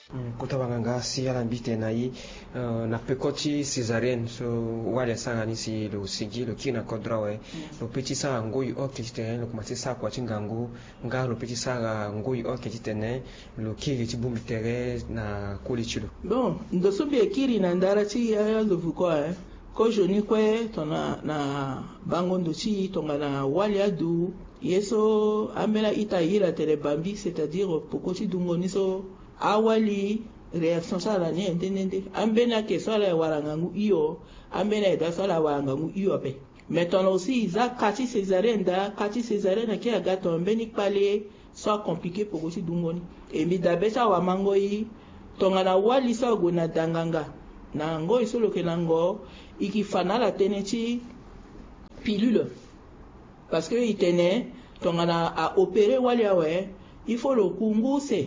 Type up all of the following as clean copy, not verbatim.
Kuta wanganga si ala mbite na hii na pekoti cesarienne so wale sanga nisi lo sigi lo kina kodrawe lo peti sa ngoi oke titene lo kumati sa kwa chingangu nga lo peti sa ngoi oke titene lo kiri tibumbi tere na kuli chilo. Bon, ndo sobi kiri na ndara chi ya lo vukwa ko joni kwe tona na bango ndo chi tonga na wale adu yeso amela ita ira tere bambi, c'est-à-dire pokoti dungo niso awali reaction sala ni entendende ambena ke sala warangangu iyo ambena eda sala warangangu iyo pe maintenant aussi za kati césarienne ki agato mbeni pale so compliqué pour aussi dungoni et mi dabesa wa mangoi tonga na wali sa gona danganga na ngo isolo ke nango ikifana la tenechi pilule parce que itene tonga na a opérer wali awe il faut le kunguse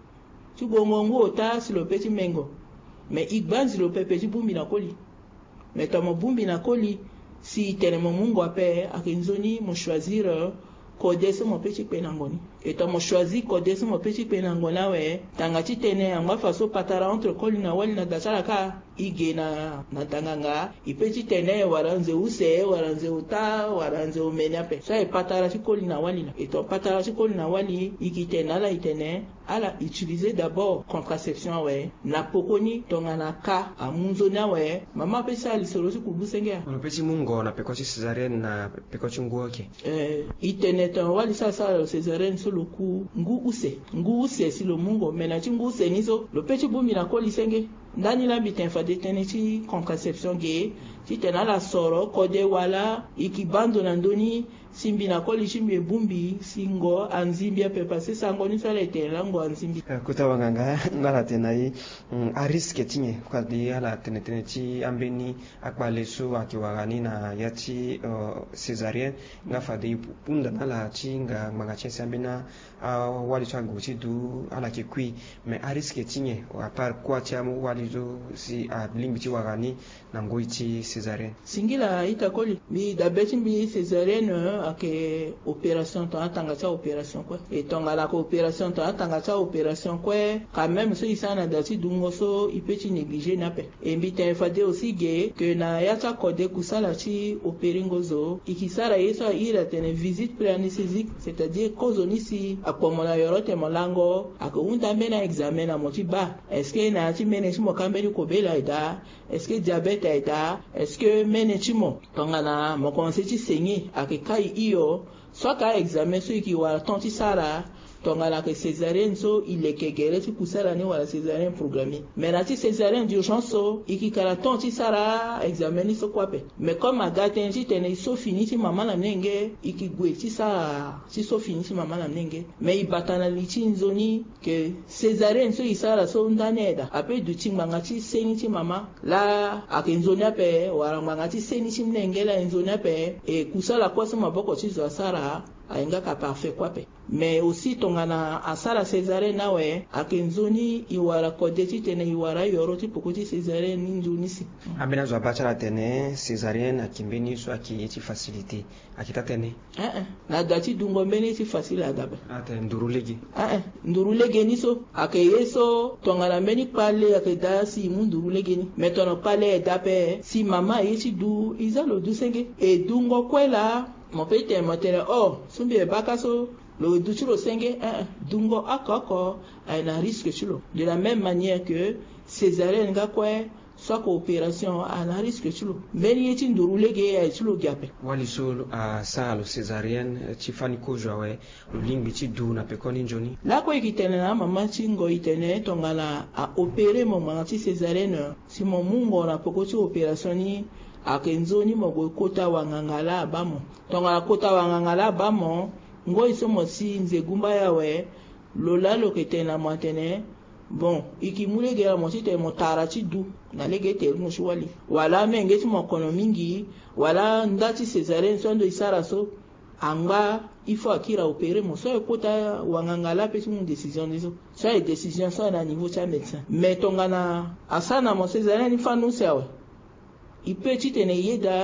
tu gongongo ota si le petit mengo mais igbanzi le petit bumbi na koli mais tomo bumbi na koli si tenemo mungo ape akinzoni mo choisir kodese mo petit penangoni et tomo choisir kodese mo petit penangona we tangati tene anga faso patara entre koli na wali na dasala ka ige na tanganga ipeti tene waranze use waranze uta waranze umenya pe sa patara si koli na wali na et to patara si koli na wali ikitena la itene ala utiliser d'abord contraception we na pokoni tonga na ka amunzona we mama pe sa lisolo si kubusenge Le petit mungo na pekoti césarienne na pekoti nguoke itene to wali sa césarienne sur le coup ngu use si le mungo mena ti ngu use niso le petit bumi na koli senge ndani la bitin de teneti contraception ge ti tena la soro kode wala ikibando na ndoni simbi na koli chimbe bumbi singo anzimbi ape pase sango ni sala etela ngo anzimbi kuta wanganga ngala tenai a risque tinye kwa di ala teneti ambeni akbale su akiwagani na yati césarienne ngafa de punda nala chinga magachensi ambena wali changu du ala kikui mais a risque tinye à part quoi tiamu wali zo si a limiti wagani na ngoiti césarienne singila itakoli bi dabeti bi césarienne ake opération to atanga cha opération quoi et tonga la opération to atanga cha opération quoi quand même so isana dati dungo so ipeti négliger na pe et mbite fade aussi ge que na yacha kode kusala chi opéringozo ikisara yeso ira tene visite pré-anesthésique c'est-à-dire kozoni si akomola yorote molango akounda mena examen na motiba est-ce que na ti mene chimo kambeli ko bela ida est-ce que diabète ida est-ce que mene chimo tonga na mo conseil saigner akai iyo soka examen so ki wala tonti sara tonga la césarienne so il est kegere ti kusala ni wala césarienne programmée mais la ti césarienne d'urgence so ikikala tonti sara examen ni so kwape mais comme agaten ti tene so fini ti mama na mnenge ikigwe ti sa ti so fini ti mama na mnenge mais ibatana li ti nzoni que césarienne so isara so ndaneda ape du ti nganga ti seni ti mama la akinzoni ape wala nganga ti seni ti mnenge la nzoni ape e kusala kwa so maboko ti zo sara ainga ka parfait kwape mais aussi tongana asala césarienne nawe akenzoni iwara kodeti tene iwara yoroti pokoti césarienne ninjuni si abena zo abachara tene césarienne akimbeni so akiti facilité akita tene na dati dungo mbeni ti facile adabe ate ndurulegi ndurulegi ni so akeyeso tongana mbeni pale akeda si mundurulegi ni metono pale edape si mama yeti du izalo du senge e dungo kwela mon père m'attendait sumbi baka so le duchiro senge dungo akoko a un risque chulo de la même manière que césarienne ga quoi soit coopération a un risque chulo meni yeti ndurulege a chulo gape wali so a salo césarienne ti fani ko jowe lo lingbi ti du na pekoni njoni la ko ikitene na mama chingo itene tongala a opérer mon mangati césarienne si mon mungo na pokoti opération ni akenzoni mogo kota wangangala bamo tonga kota wangangala bamo ngo isomo si nzegumba yawe lola loketena mwatene bon ikimulege la motite motara ti du na legete mushwali wala menge ti mokono mingi wala ndati césarienne sondo isara so anga il faut akira opérer mo so kota wangangala pe mon décision diso ça est décision ça na niveau cha médecin mais tonga na asana mo césarienne fanu sawe ipeti tene yeda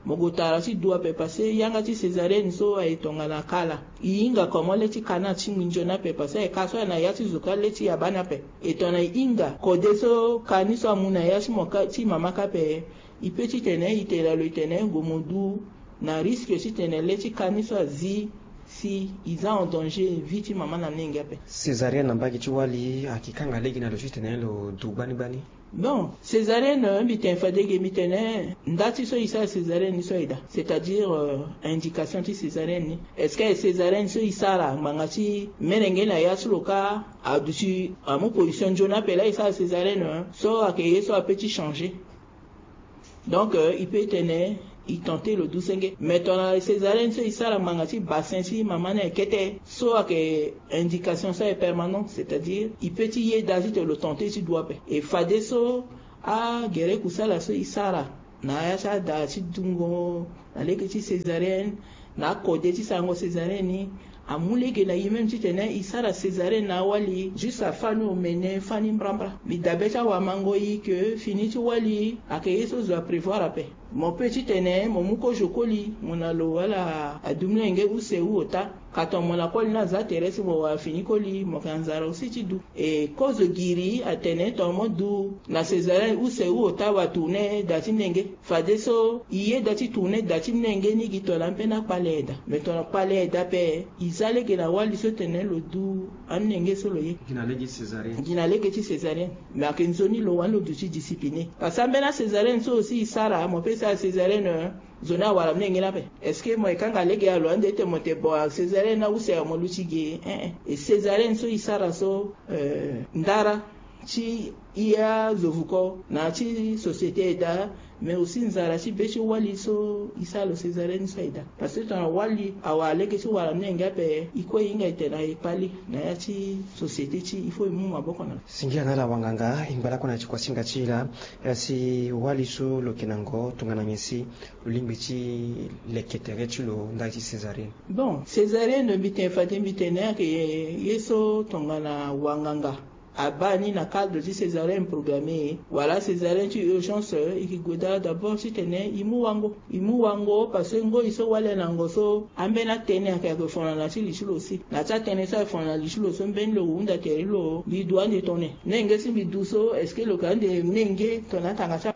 mogotara ti dua pe parce yanga ti césarienne so e tonga na kala inga komo leti kana ti minjona pe parce e kaso na ya ti zuka leti abana pe e tona inga kode so kani so amuna ya ti moka ti mama ka pe i petit tene itela lo itene gomodu na risque si tene leti kani so azi si ils en danger vite mama na nenga pe césarienne ambaki ti wali akikanga legi na lo si tene lo du bani bon césarienne miten fadege mitene ndati so isa césarienne so ida c'est-à-dire indication ti césarienne est-ce que césarienne so isara mangati merenge na ya loka a dessus à mon position jona pela isa césarienne so akeye so a petit changer donc il peut tenir il tentait le douzingue maintenant la césarienne so isara mangati bassin si maman na kete so que indication ça est permanente c'est-à-dire il peut y d'avis de le tenter si doit et fade so a gere kusala so isara na ya sa da si dungo na leketi césarienne na code ti sango césarienne amulege na yimem ti tene isara césarienne na wali juste à fani omene fani mbrambra mi dabeta wa mango yi que fini ti wali akeye so zo prévoir ape mon petit tene mon muko jokoli mona lo wala adumle nge use uota katon mona koli na za teresi mo wa fini koli mo kanzara aussi ti du et cause giri atene to mo du na césarienne use uota wa tourner dati nenge fade so iye dati tourner dati nenge ni gitola mpena paleda metona paleda pe izale ke na wali so tene lo du annenge so lo ye gina legi ti césarienne mais akenzoni lo wan lo du ti discipliné parce que mbena césarienne so aussi isara mo pe sa césarienne zona wala mnenge la pe est-ce que mo ikanga legi alo ande te mo te bo césarienne na use mo luchige et césarienne so isara so ndara ci iya zovuko na ci société da mais aussi nzara ci bechi wali so isalo césarienne saida parce que ton wali awale ke ci wala mnenge pe iko inga itena ipali na ya ci société ci il faut mu maboko na singia na la wanganga imbala kuna ci kwasinga chila si wali so lo kenango tungana mesi ulimbi ci leketere ci lo ndati césarienne bon césarienne biten fatim bitene ke yeso tongana wanganga abani na cadre de césarienne programmée voilà césarienne tu urgence ikigoda d'abord si tene imu wango parce que ngo iso wale na ngoso ambena tene akako fona na ti lichulo aussi na ta tene sa fona lichulo so ben lo unda terilo li doit de tonner nenge si biduso est-ce que le kan de nenge tona tanga